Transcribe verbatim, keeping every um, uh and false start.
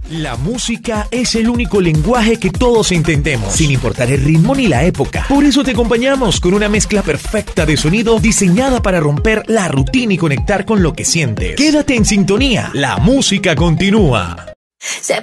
La música es el único lenguaje que todos entendemos, sin importar el ritmo ni la época. Por eso te acompañamos con una mezcla perfecta de sonido diseñada para romper la rutina y conectar con lo que sientes. Quédate en sintonía, la música continúa. Se